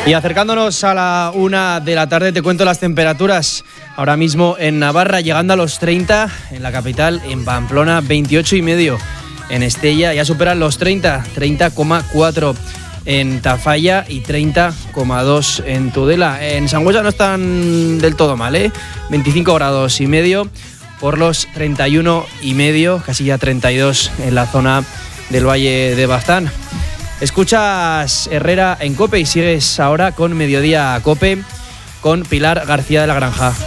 Y acercándonos a la 1 de la tarde, te cuento las temperaturas ahora mismo en Navarra, llegando a los 30, en la capital, en Pamplona 28,5, en Estella ya superan los 30,4 en Tafalla y 30,2 en Tudela. En Sangüesa no están del todo mal, 25,5 grados por los 31,5, casi ya 32 en la zona del Valle de Baztán. Escuchas Herrera en COPE y sigues ahora con Mediodía COPE con Pilar García de la Granja.